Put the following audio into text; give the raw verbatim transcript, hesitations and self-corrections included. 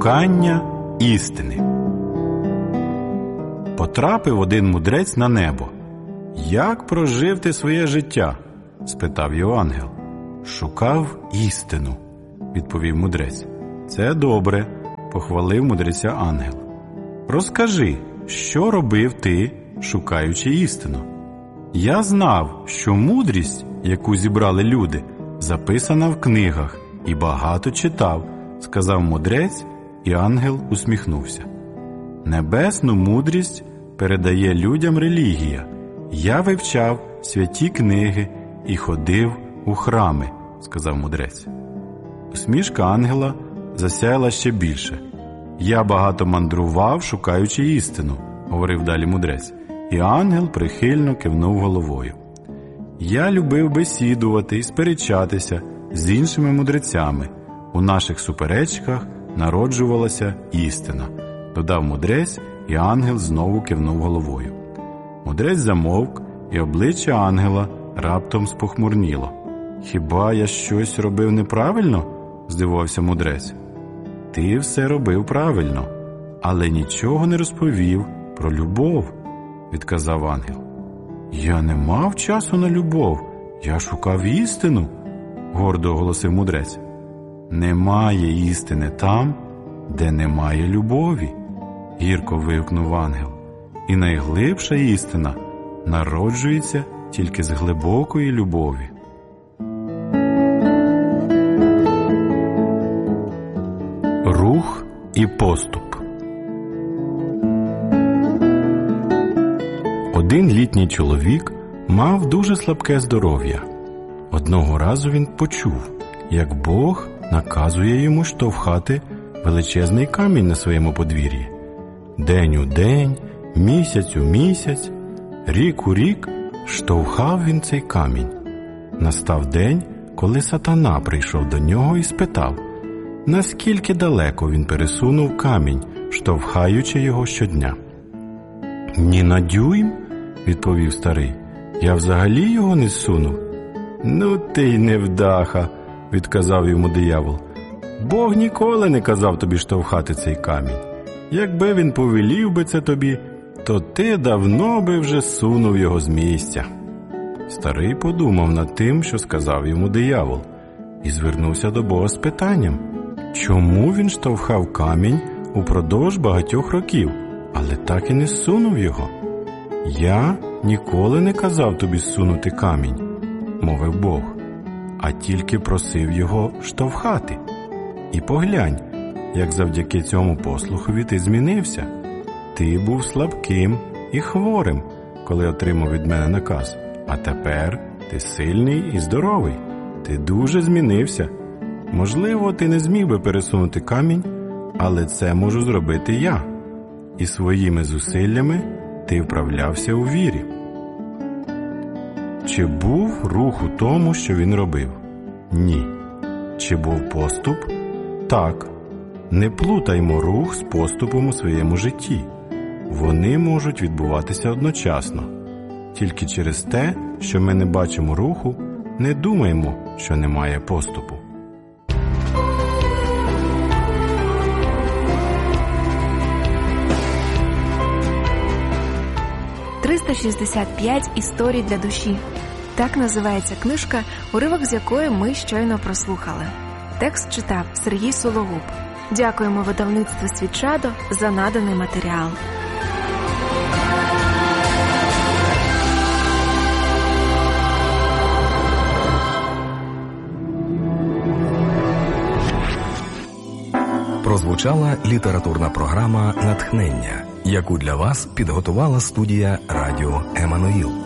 Шукання істини. Потрапив один мудрець на небо. «Як прожив ти своє життя?» – спитав його ангел. «Шукав істину», – відповів мудрець. «Це добре», – похвалив мудреця ангел. «Розкажи, що робив ти, шукаючи істину?» «Я знав, що мудрість, яку зібрали люди, записана в книгах, і багато читав», – сказав мудрець, і ангел усміхнувся. «Небесну мудрість передає людям релігія. Я вивчав святі книги і ходив у храми», – сказав мудрець. Усмішка ангела засяяла ще більше. «Я багато мандрував, шукаючи істину», – говорив далі мудрець, і ангел прихильно кивнув головою. «Я любив бесідувати і сперечатися з іншими мудрецями. У наших суперечках народжувалася істина», – додав мудрець, і ангел знову кивнув головою. Мудрець замовк, і обличчя ангела раптом спохмурніло. «Хіба я щось робив неправильно?» – здивувався мудрець. «Ти все робив правильно, але нічого не розповів про любов», – відказав ангел. «Я не мав часу на любов, я шукав істину», – гордо оголосив мудрець. «Немає істини там, де немає любові», – гірко вигукнув ангел. «І найглибша істина народжується тільки з глибокої любові». Рух і поступ. Один літній чоловік мав дуже слабке здоров'я. Одного разу він почув, як Бог наказує йому штовхати величезний камінь на своєму подвір'ї. День у день, місяць у місяць, рік у рік штовхав він цей камінь. Настав день, коли сатана прийшов до нього і спитав, наскільки далеко він пересунув камінь, штовхаючи його щодня. «Ні на дюйм», – відповів старий, – «я взагалі його не сунув». «Ну ти й невдаха», – відказав йому диявол. «Бог ніколи не казав тобі штовхати цей камінь. Якби він повелів би це тобі, то ти давно би вже сунув його з місця». Старий подумав над тим, що сказав йому диявол, і звернувся до Бога з питанням, чому він штовхав камінь упродовж багатьох років, але так і не сунув його. «Я ніколи не казав тобі сунути камінь», – мовив Бог, «а тільки просив його штовхати. І поглянь, як завдяки цьому послухові ти змінився. Ти був слабким і хворим, коли отримав від мене наказ, а тепер ти сильний і здоровий. Ти дуже змінився. Можливо, ти не зміг би пересунути камінь, але це можу зробити я. І своїми зусиллями ти вправлявся у вірі». Чи був рух у тому, що він робив? Ні. Чи був поступ? Так. Не плутаймо рух з поступом у своєму житті. Вони можуть відбуватися одночасно. Тільки через те, що ми не бачимо руху, не думаємо, що немає поступу. триста шістдесят п'ять історій для душі. Так називається книжка, уривок з якої ми щойно прослухали. Текст читав Сергій Сологуб. Дякуємо видавництву «Світшадо» за наданий матеріал. Прозвучала літературна програма «Натхнення», яку для вас підготувала студія «Радіо Еммануїл».